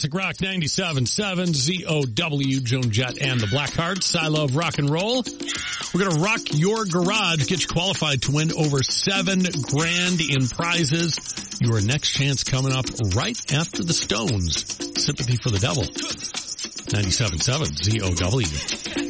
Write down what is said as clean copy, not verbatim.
Classic Rock 97.7, ZOW, Joan Jett and the Blackhearts. I love rock and roll. We're going to rock your garage, get you qualified to win over $7,000 in prizes. Your next chance coming up right after the Stones. Sympathy for the Devil. 97.7, ZOW.